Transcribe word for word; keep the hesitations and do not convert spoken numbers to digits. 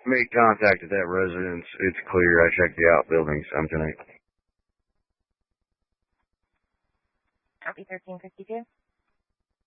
Make contact at that residence. It's clear. I checked the outbuildings. I'm tonight. Copy thirteen fifty-two.